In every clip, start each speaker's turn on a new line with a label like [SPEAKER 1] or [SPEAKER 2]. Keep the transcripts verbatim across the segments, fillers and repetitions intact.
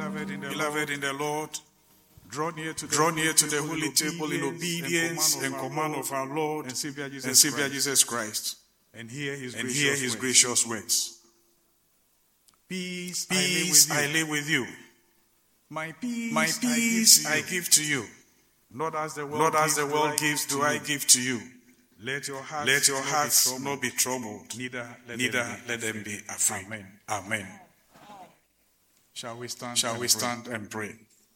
[SPEAKER 1] Beloved in the,
[SPEAKER 2] Beloved in the Lord,
[SPEAKER 1] draw near to the,
[SPEAKER 2] draw near to the holy table in obedience and command of our Lord
[SPEAKER 1] and Savior Jesus,
[SPEAKER 2] and Savior
[SPEAKER 1] Christ,
[SPEAKER 2] Jesus Christ,
[SPEAKER 1] and hear his,
[SPEAKER 2] and
[SPEAKER 1] gracious,
[SPEAKER 2] hear his
[SPEAKER 1] words.
[SPEAKER 2] gracious words.
[SPEAKER 1] Peace,
[SPEAKER 2] Peace
[SPEAKER 1] I
[SPEAKER 2] I live with you.
[SPEAKER 1] My peace,
[SPEAKER 2] My peace
[SPEAKER 1] I
[SPEAKER 2] I
[SPEAKER 1] give to you.
[SPEAKER 2] give to you.
[SPEAKER 1] Not as the world,
[SPEAKER 2] Not as
[SPEAKER 1] gives,
[SPEAKER 2] the
[SPEAKER 1] do
[SPEAKER 2] world
[SPEAKER 1] I
[SPEAKER 2] gives,
[SPEAKER 1] give
[SPEAKER 2] do
[SPEAKER 1] to
[SPEAKER 2] I
[SPEAKER 1] you.
[SPEAKER 2] give to you.
[SPEAKER 1] Let your hearts,
[SPEAKER 2] Let your
[SPEAKER 1] not be
[SPEAKER 2] hearts
[SPEAKER 1] troubled.
[SPEAKER 2] not be troubled,
[SPEAKER 1] Neither let
[SPEAKER 2] neither
[SPEAKER 1] them be
[SPEAKER 2] let them be afraid.
[SPEAKER 1] Amen.
[SPEAKER 2] Amen.
[SPEAKER 1] Shall we stand?
[SPEAKER 2] Shall
[SPEAKER 1] and
[SPEAKER 2] we
[SPEAKER 1] pray?
[SPEAKER 2] stand and pray?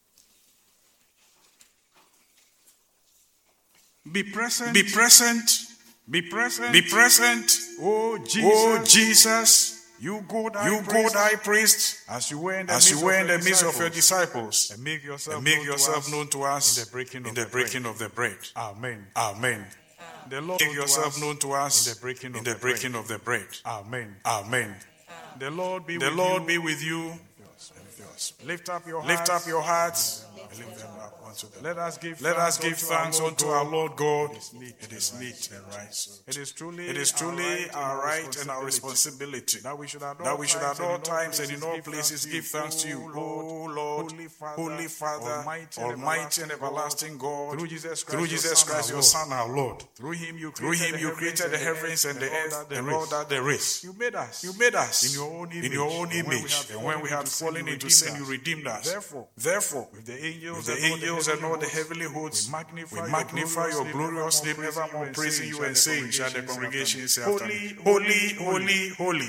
[SPEAKER 1] Be present.
[SPEAKER 2] Be present.
[SPEAKER 1] Be present.
[SPEAKER 2] Be present.
[SPEAKER 1] Oh Jesus.
[SPEAKER 2] Oh Jesus,
[SPEAKER 1] You good high
[SPEAKER 2] you
[SPEAKER 1] priest,
[SPEAKER 2] good high priest,
[SPEAKER 1] as you were in the
[SPEAKER 2] as
[SPEAKER 1] midst
[SPEAKER 2] you were in
[SPEAKER 1] of
[SPEAKER 2] the
[SPEAKER 1] your
[SPEAKER 2] midst of your
[SPEAKER 1] disciples,
[SPEAKER 2] disciples,
[SPEAKER 1] and make yourself,
[SPEAKER 2] and make
[SPEAKER 1] known,
[SPEAKER 2] yourself
[SPEAKER 1] to
[SPEAKER 2] known to us
[SPEAKER 1] in the breaking
[SPEAKER 2] in
[SPEAKER 1] of
[SPEAKER 2] the
[SPEAKER 1] the
[SPEAKER 2] breaking
[SPEAKER 1] bread.
[SPEAKER 2] of the bread.
[SPEAKER 1] Amen.
[SPEAKER 2] Amen.
[SPEAKER 1] The Lord
[SPEAKER 2] Make
[SPEAKER 1] known to
[SPEAKER 2] yourself
[SPEAKER 1] us
[SPEAKER 2] known to us
[SPEAKER 1] in the breaking
[SPEAKER 2] in
[SPEAKER 1] of
[SPEAKER 2] the
[SPEAKER 1] the
[SPEAKER 2] breaking
[SPEAKER 1] bread.
[SPEAKER 2] of the bread.
[SPEAKER 1] Amen.
[SPEAKER 2] Amen.
[SPEAKER 1] The Lord be
[SPEAKER 2] The
[SPEAKER 1] with
[SPEAKER 2] Lord
[SPEAKER 1] you.
[SPEAKER 2] be with you.
[SPEAKER 1] Lift up your
[SPEAKER 2] Lift
[SPEAKER 1] hearts.
[SPEAKER 2] up your hearts and lift them up unto the
[SPEAKER 1] Let us give
[SPEAKER 2] Let us
[SPEAKER 1] thanks
[SPEAKER 2] give
[SPEAKER 1] unto our
[SPEAKER 2] thanks
[SPEAKER 1] Lord
[SPEAKER 2] unto
[SPEAKER 1] God.
[SPEAKER 2] our Lord God.
[SPEAKER 1] It is meet
[SPEAKER 2] It is
[SPEAKER 1] and
[SPEAKER 2] meet and right.
[SPEAKER 1] It is truly,
[SPEAKER 2] It is truly our right and our
[SPEAKER 1] responsibility
[SPEAKER 2] responsibility
[SPEAKER 1] that we should at all
[SPEAKER 2] that we should at
[SPEAKER 1] times and
[SPEAKER 2] all
[SPEAKER 1] in all
[SPEAKER 2] times and
[SPEAKER 1] places
[SPEAKER 2] in all
[SPEAKER 1] give
[SPEAKER 2] places
[SPEAKER 1] thanks
[SPEAKER 2] give thanks to you, O Lord,
[SPEAKER 1] Holy Father,
[SPEAKER 2] Holy Father,
[SPEAKER 1] Almighty and
[SPEAKER 2] Almighty and everlasting God,
[SPEAKER 1] through Jesus Christ,
[SPEAKER 2] through Jesus Christ, your Son, our Lord.
[SPEAKER 1] Through him you
[SPEAKER 2] Through him you created the heavens and the earth and all that there is.
[SPEAKER 1] You made us.
[SPEAKER 2] You made us
[SPEAKER 1] in your own image.
[SPEAKER 2] in your own
[SPEAKER 1] And when we
[SPEAKER 2] image,
[SPEAKER 1] had
[SPEAKER 2] and when we had
[SPEAKER 1] fallen
[SPEAKER 2] fallen
[SPEAKER 1] into
[SPEAKER 2] into
[SPEAKER 1] sin,
[SPEAKER 2] sin,
[SPEAKER 1] you
[SPEAKER 2] you redeemed us.
[SPEAKER 1] Therefore,
[SPEAKER 2] Therefore,
[SPEAKER 1] with the angels,
[SPEAKER 2] with the angels and all the heavenly hosts,
[SPEAKER 1] we magnify,
[SPEAKER 2] we
[SPEAKER 1] your
[SPEAKER 2] magnify your glorious name, evermore praising you and saying, shall the congregation say after me, Holy, holy, holy,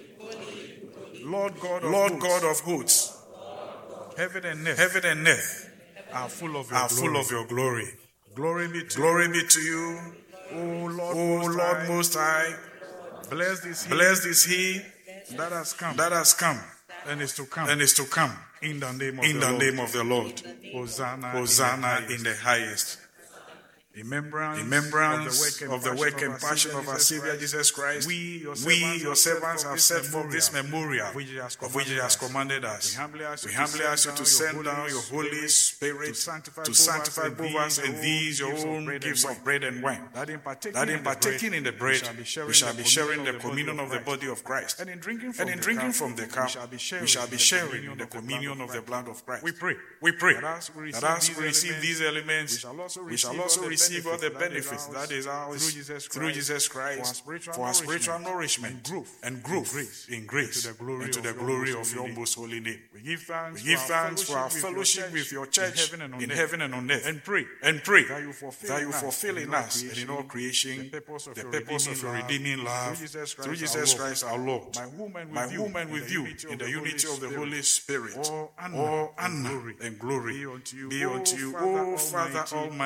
[SPEAKER 1] Lord God of
[SPEAKER 2] Lord
[SPEAKER 1] hosts,
[SPEAKER 2] God of hosts,
[SPEAKER 1] heaven and earth
[SPEAKER 2] heaven and earth
[SPEAKER 1] are full of your
[SPEAKER 2] are
[SPEAKER 1] glory.
[SPEAKER 2] full of your glory.
[SPEAKER 1] Glory be to
[SPEAKER 2] Glory
[SPEAKER 1] you,
[SPEAKER 2] be to you,
[SPEAKER 1] O Lord,
[SPEAKER 2] O
[SPEAKER 1] most
[SPEAKER 2] Lord
[SPEAKER 1] high.
[SPEAKER 2] Most High.
[SPEAKER 1] Blessed is he
[SPEAKER 2] Blessed is he
[SPEAKER 1] that has come
[SPEAKER 2] that has come
[SPEAKER 1] and is to come
[SPEAKER 2] and is to come
[SPEAKER 1] in the name of
[SPEAKER 2] in
[SPEAKER 1] the,
[SPEAKER 2] the
[SPEAKER 1] Lord.
[SPEAKER 2] name of the Lord.
[SPEAKER 1] Hosanna,
[SPEAKER 2] Hosanna
[SPEAKER 1] in
[SPEAKER 2] in the highest.
[SPEAKER 1] remembrance,
[SPEAKER 2] Remembrance
[SPEAKER 1] of the work and passion
[SPEAKER 2] of our Savior Jesus Christ.
[SPEAKER 1] We, your
[SPEAKER 2] We,
[SPEAKER 1] servants,
[SPEAKER 2] your servants, have set forth this memorial,
[SPEAKER 1] of which he has
[SPEAKER 2] of which he has
[SPEAKER 1] commanded
[SPEAKER 2] commanded us.
[SPEAKER 1] We humbly ask you
[SPEAKER 2] We
[SPEAKER 1] to
[SPEAKER 2] humbly
[SPEAKER 1] send
[SPEAKER 2] ask you
[SPEAKER 1] down
[SPEAKER 2] to
[SPEAKER 1] your
[SPEAKER 2] send
[SPEAKER 1] Holy
[SPEAKER 2] down your Holy Spirit
[SPEAKER 1] to sanctify
[SPEAKER 2] to
[SPEAKER 1] both
[SPEAKER 2] sanctify
[SPEAKER 1] us
[SPEAKER 2] both us and these your own gifts of bread and wine.
[SPEAKER 1] That in partaking,
[SPEAKER 2] That in
[SPEAKER 1] in the
[SPEAKER 2] partaking in the bread,
[SPEAKER 1] we shall be sharing
[SPEAKER 2] we shall be sharing the communion of the body of Christ.
[SPEAKER 1] And in drinking from,
[SPEAKER 2] And in
[SPEAKER 1] the,
[SPEAKER 2] drinking
[SPEAKER 1] cup,
[SPEAKER 2] from the cup,
[SPEAKER 1] we shall be sharing,
[SPEAKER 2] we shall be
[SPEAKER 1] the
[SPEAKER 2] sharing
[SPEAKER 1] communion
[SPEAKER 2] the
[SPEAKER 1] of the
[SPEAKER 2] communion
[SPEAKER 1] blood
[SPEAKER 2] of the blood of Christ.
[SPEAKER 1] We pray.
[SPEAKER 2] We pray
[SPEAKER 1] That as we receive,
[SPEAKER 2] that as
[SPEAKER 1] these,
[SPEAKER 2] we receive
[SPEAKER 1] elements,
[SPEAKER 2] these elements,
[SPEAKER 1] we shall also
[SPEAKER 2] we
[SPEAKER 1] receive,
[SPEAKER 2] shall also
[SPEAKER 1] all, the
[SPEAKER 2] receive all the benefits
[SPEAKER 1] that is ours
[SPEAKER 2] through Jesus Christ,
[SPEAKER 1] through Jesus
[SPEAKER 2] Christ
[SPEAKER 1] for our spiritual
[SPEAKER 2] for our spiritual
[SPEAKER 1] nourishment
[SPEAKER 2] nourishment
[SPEAKER 1] and growth,
[SPEAKER 2] and growth
[SPEAKER 1] in grace,
[SPEAKER 2] in grace
[SPEAKER 1] and to the glory
[SPEAKER 2] and to
[SPEAKER 1] of
[SPEAKER 2] the
[SPEAKER 1] your
[SPEAKER 2] glory
[SPEAKER 1] most
[SPEAKER 2] of your
[SPEAKER 1] holy
[SPEAKER 2] most holy name.
[SPEAKER 1] We give thanks,
[SPEAKER 2] We give
[SPEAKER 1] for our
[SPEAKER 2] thanks for our fellowship with your church
[SPEAKER 1] in heaven and on
[SPEAKER 2] in
[SPEAKER 1] earth.
[SPEAKER 2] heaven and on earth,
[SPEAKER 1] And pray
[SPEAKER 2] and pray
[SPEAKER 1] that you fulfill,
[SPEAKER 2] that you
[SPEAKER 1] in us
[SPEAKER 2] fulfill
[SPEAKER 1] and
[SPEAKER 2] in
[SPEAKER 1] in all
[SPEAKER 2] us and in
[SPEAKER 1] creation
[SPEAKER 2] all creation
[SPEAKER 1] the purpose of
[SPEAKER 2] the
[SPEAKER 1] your
[SPEAKER 2] purpose of your redeeming love
[SPEAKER 1] through Jesus Christ,
[SPEAKER 2] through Jesus
[SPEAKER 1] our Lord.
[SPEAKER 2] Christ our Lord,
[SPEAKER 1] By whom and with
[SPEAKER 2] by
[SPEAKER 1] you,
[SPEAKER 2] whom and
[SPEAKER 1] in
[SPEAKER 2] with
[SPEAKER 1] the
[SPEAKER 2] you
[SPEAKER 1] unity
[SPEAKER 2] in
[SPEAKER 1] of
[SPEAKER 2] the
[SPEAKER 1] the
[SPEAKER 2] unity
[SPEAKER 1] Holy
[SPEAKER 2] of the
[SPEAKER 1] Spirit.
[SPEAKER 2] Holy Spirit,
[SPEAKER 1] All honor
[SPEAKER 2] all
[SPEAKER 1] and
[SPEAKER 2] honor
[SPEAKER 1] glory
[SPEAKER 2] and glory
[SPEAKER 1] be unto you,
[SPEAKER 2] be
[SPEAKER 1] O
[SPEAKER 2] unto you,
[SPEAKER 1] Father
[SPEAKER 2] O Father
[SPEAKER 1] Almighty,
[SPEAKER 2] Almighty,